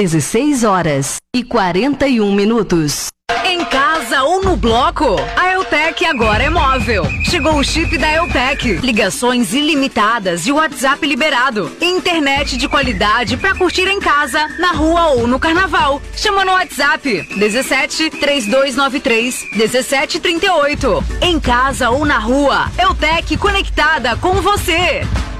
16h41. Em casa ou no bloco, a Eutec agora é móvel. Chegou o chip da Eutec. Ligações ilimitadas e WhatsApp liberado. Internet de qualidade pra curtir em casa, na rua ou no carnaval. Chama no WhatsApp 17 3293 1738. Em casa ou na rua, Eutec conectada com você.